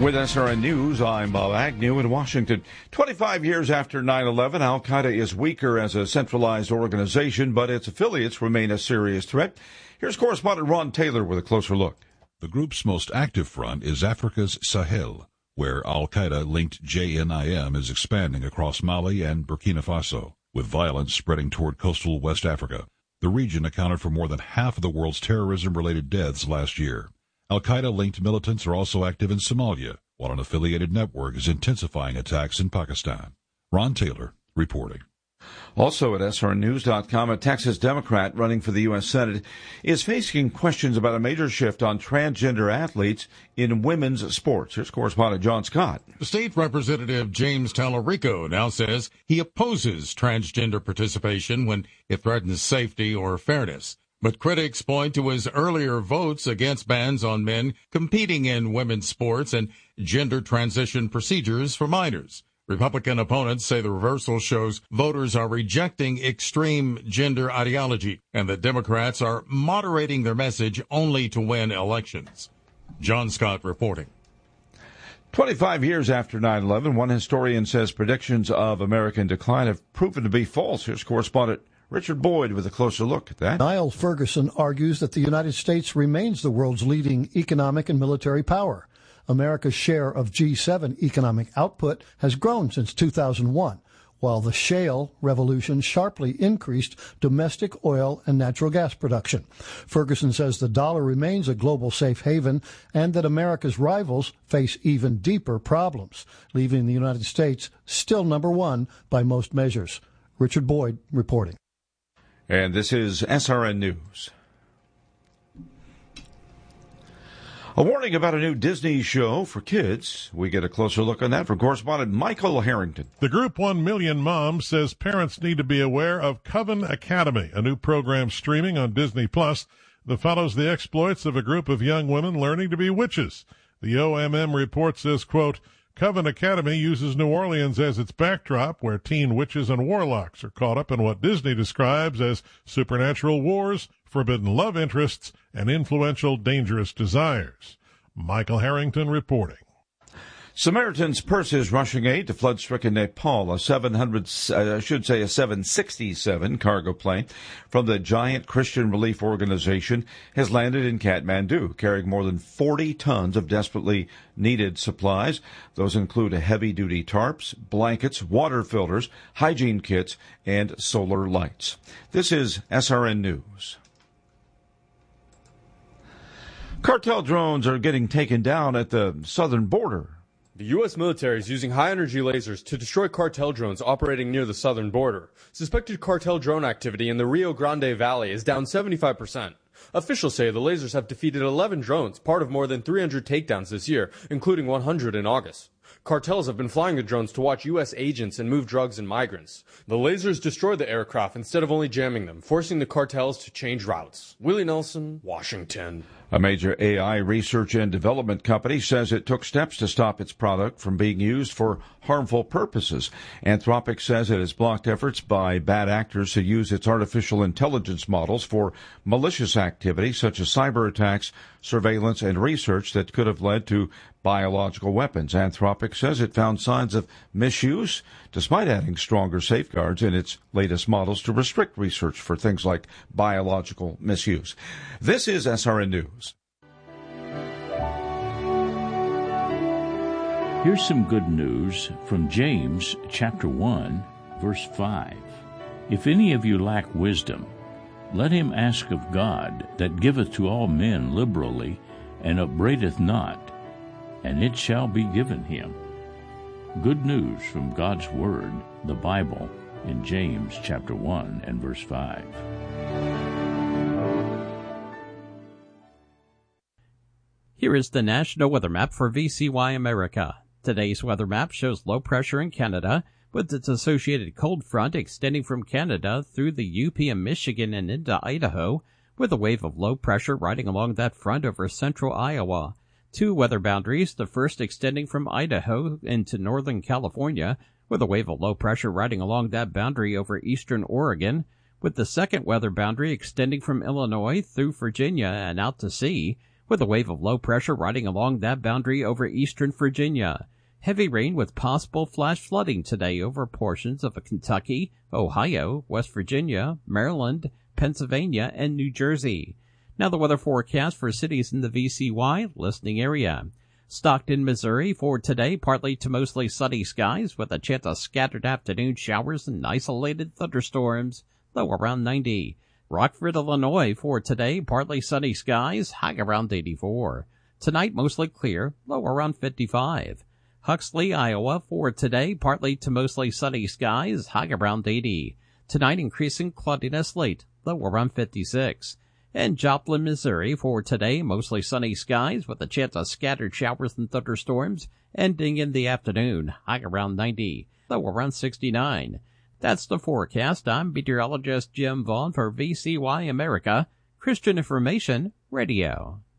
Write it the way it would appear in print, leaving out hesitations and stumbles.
With SRN News, I'm Bob Agnew in Washington. 25 years after 9/11, Al-Qaeda is weaker as a centralized organization, but its affiliates remain a serious threat. Here's correspondent Ron Taylor with a closer look. The group's most active front is Africa's Sahel, where Al-Qaeda-linked JNIM is expanding across Mali and Burkina Faso, with violence spreading toward coastal West Africa. The region accounted for more than half of the world's terrorism-related deaths last year. Al-Qaeda-linked militants are also active in Somalia, while an affiliated network is intensifying attacks in Pakistan. Ron Taylor reporting. Also at srnnews.com, a Texas Democrat running for the U.S. Senate is facing questions about a major shift on transgender athletes in women's sports. Here's correspondent John Scott. State Representative James Tallarico now says he opposes transgender participation when it threatens safety or fairness. But critics point to his earlier votes against bans on men competing in women's sports and gender transition procedures for minors. Republican opponents say the reversal shows voters are rejecting extreme gender ideology and that Democrats are moderating their message only to win elections. John Scott reporting. 25 years after 9/11, one historian says predictions of American decline have proven to be false. Here's correspondent Richard Boyd with a closer look at that. Niall Ferguson argues that the United States remains the world's leading economic and military power. America's share of G7 economic output has grown since 2001, while the shale revolution sharply increased domestic oil and natural gas production. Ferguson says the dollar remains a global safe haven and that America's rivals face even deeper problems, leaving the United States still number one by most measures. Richard Boyd reporting. And this is SRN News. A warning about a new Disney show for kids. We get a closer look on that from correspondent Michael Harrington. The group 1 Million Moms says parents need to be aware of Coven Academy, a new program streaming on Disney Plus that follows the exploits of a group of young women learning to be witches. The OMM report says, quote, Coven Academy uses New Orleans as its backdrop, where teen witches and warlocks are caught up in what Disney describes as supernatural wars, forbidden love interests, and influential dangerous desires. Michael Harrington reporting. Samaritan's Purse is rushing aid to flood-stricken Nepal. A 767 cargo plane from the Giant Christian Relief Organization has landed in Kathmandu, carrying more than 40 tons of desperately needed supplies. Those include heavy-duty tarps, blankets, water filters, hygiene kits, and solar lights. This is SRN News. Cartel drones are getting taken down at the southern border. The U.S. military is using high-energy lasers to destroy cartel drones operating near the southern border. Suspected cartel drone activity in the Rio Grande Valley is down 75%. Officials say the lasers have defeated 11 drones, part of more than 300 takedowns this year, including 100 in August. Cartels have been flying the drones to watch U.S. agents and move drugs and migrants. The lasers destroyed the aircraft instead of only jamming them, forcing the cartels to change routes. Willie Nelson, Washington. A major AI research and development company says it took steps to stop its product from being used for harmful purposes. Anthropic says it has blocked efforts by bad actors to use its artificial intelligence models for malicious activity such as cyber attacks, surveillance, and research that could have led to biological weapons. Anthropic says it found signs of misuse, despite adding stronger safeguards in its latest models to restrict research for things like biological misuse. This is SRN News. Here's some good news from James chapter 1, verse 5. If any of you lack wisdom, let him ask of God, that giveth to all men liberally, and upbraideth not, and it shall be given him. Good news from God's Word, the Bible, in James chapter 1 and verse 5. Here is the National Weather Map for VCY America. Today's weather map shows low pressure in Canada, with its associated cold front extending from Canada through the UP and Michigan and into Idaho, with a wave of low pressure riding along that front over central Iowa. Two weather boundaries, the first extending from Idaho into northern California, with a wave of low pressure riding along that boundary over eastern Oregon, with the second weather boundary extending from Illinois through Virginia and out to sea, with a wave of low pressure riding along that boundary over eastern Virginia. Heavy rain with possible flash flooding today over portions of Kentucky, Ohio, West Virginia, Maryland, Pennsylvania, and New Jersey. Now the weather forecast for cities in the VCY listening area. Stockton, Missouri for today, partly to mostly sunny skies with a chance of scattered afternoon showers and isolated thunderstorms, low around 90. Rockford, Illinois for today, partly sunny skies, high around 84. Tonight mostly clear, low around 55. Huxley, Iowa for today, partly to mostly sunny skies, high around 80. Tonight increasing cloudiness late, low around 56. And Joplin, Missouri for today, mostly sunny skies with a chance of scattered showers and thunderstorms, ending in the afternoon, high around 90, low around 69. That's the forecast. I'm meteorologist Jim Vaughn for VCY America, Christian Information Radio.